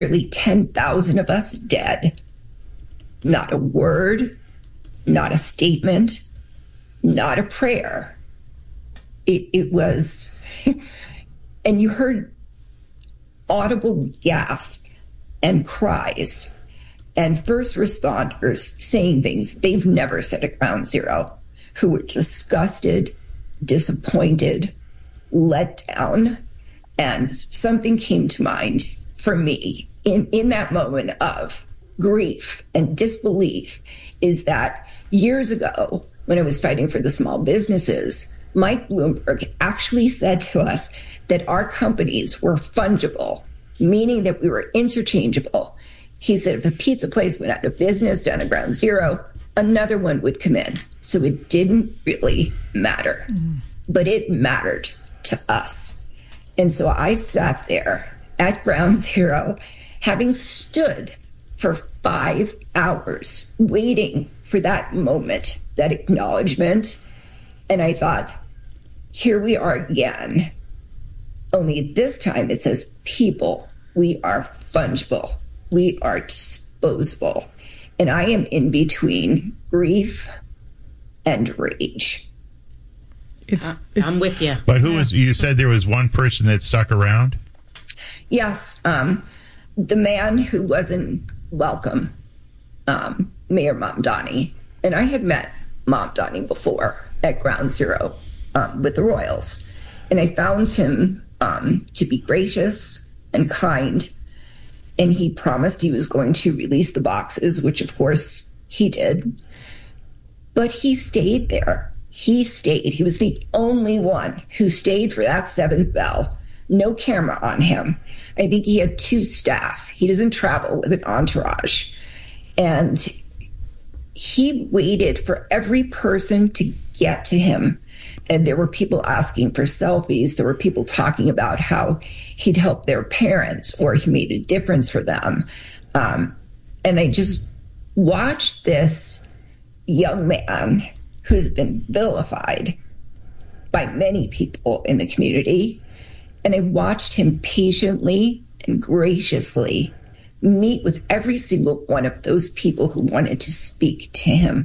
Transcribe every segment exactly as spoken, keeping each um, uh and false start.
nearly ten thousand of us dead. Not a word, not a statement, not a prayer. It, it was, and you heard audible gasps and cries and first responders saying things they've never said at Ground Zero, who were disgusted, disappointed, let down. And something came to mind for me in, in that moment of grief and disbelief is that years ago, when I was fighting for the small businesses, Mike Bloomberg actually said to us that our companies were fungible, meaning that we were interchangeable. He said if a pizza place went out of business down at Ground Zero, another one would come in. So it didn't really matter, mm. but it mattered to us. And so I sat there at Ground Zero, having stood for five hours waiting for that moment, that acknowledgement. And I thought, here we are again. Only this time it says people. We are fungible. We are disposable. And I am in between grief and rage. It's, it's, I'm with you. But who was, you said there was one person that stuck around? Yes. Um, the man who wasn't welcome, um, Mayor Mamdani. And I had met Mamdani before at Ground Zero um, with the Royals. And I found him um, to be gracious and kind. And he promised he was going to release the boxes, which of course he did. But he stayed there. He stayed. He was the only one who stayed for that seventh bell. No camera on him. I think he had two staff. He doesn't travel with an entourage. And he waited for every person to get to him. And there were people asking for selfies. There were people talking about how he'd helped their parents or he made a difference for them. Um, and I just watched this young man who's been vilified by many people in the community. And I watched him patiently and graciously meet with every single one of those people who wanted to speak to him.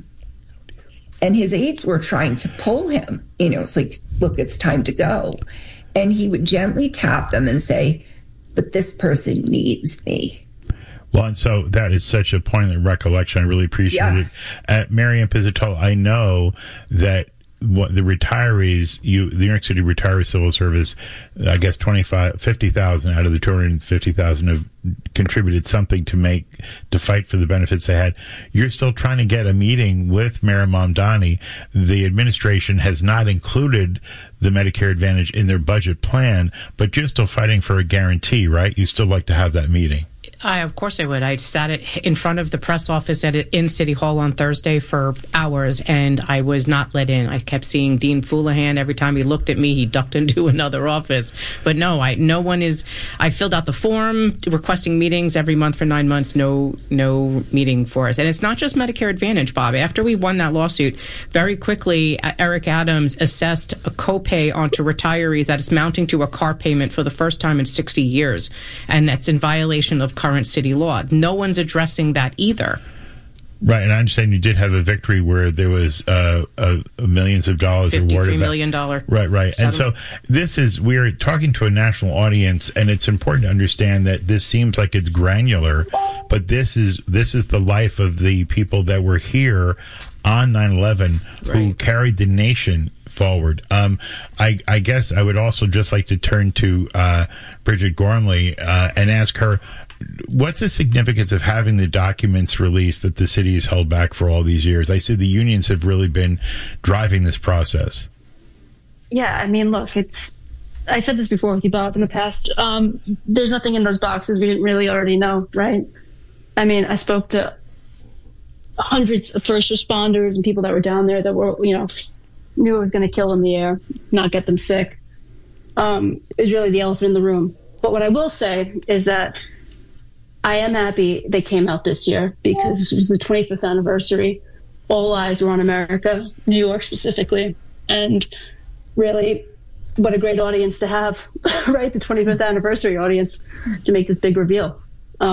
And his aides were trying to pull him. You know, it's like, look, it's time to go. And he would gently tap them and say, but this person needs me. Well, and so that is such a poignant recollection. I really appreciate yes. it. At Marianne Pizzitola, I know that what the retirees, you, the New York City Retiree Civil Service, I guess twenty-five, fifty thousand out of the two hundred fifty thousand have contributed something to make, to fight for the benefits they had. You're still trying to get a meeting with Mayor Mamdani. The administration has not included the Medicare Advantage in their budget plan, but you're still fighting for a guarantee, right? You still like to have that meeting. I, of course I would. I sat at, in front of the press office at in City Hall on Thursday for hours, and I was not let in. I kept seeing Dean Foulahan. Every time he looked at me, he ducked into another office. But no, I no one is. I filled out the form requesting meetings every month for nine months. No, no meeting for us. And it's not just Medicare Advantage, Bob. After we won that lawsuit, very quickly, Eric Adams assessed a copay onto retirees that is mounting to a car payment for the first time in sixty years, and that's in violation of current city law. No one's addressing that either. Right, and I understand you did have a victory where there was uh, uh, millions of dollars awarded. fifty-three million dollars. Right, right. And so this is, we're talking to a national audience, and it's important to understand that this seems like it's granular, but this is this is the life of the people that were here on nine eleven right. who carried the nation forward. Um, I, I guess I would also just like to turn to uh, Bridget Gormley uh, and ask her, what's the significance of having the documents released that the city has held back for all these years? I see the unions have really been driving this process. Yeah, I mean, look, it's, I said this before with you, Bob, in the past. Um, there's nothing in those boxes we didn't really already know, right? I mean, I spoke to hundreds of first responders and people that were down there that were, you know, knew it was going to kill in the air, not get them sick. Um, it was really the elephant in the room. But what I will say is that I am happy they came out this year because this was the twenty-fifth anniversary. All eyes were on America, New York specifically. And really, what a great audience to have, right? The twenty-fifth anniversary audience to make this big reveal.